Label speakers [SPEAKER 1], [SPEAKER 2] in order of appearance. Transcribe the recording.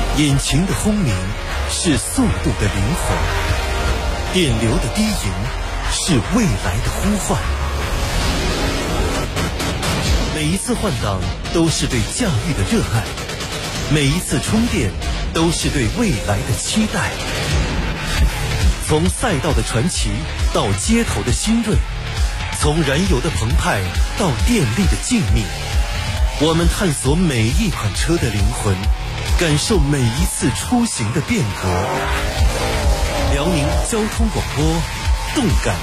[SPEAKER 1] 引擎的轰鸣是速度的灵魂，电流的低吟是未来的呼唤。每一次换挡都是对驾驭的热爱，每一次充电都是对未来的期待。从赛道的传奇到街头的新锐，从燃油的澎湃到电力的静谧，我们探索每一款车的灵魂，感受每一次出行的变革。辽宁交通广播，动感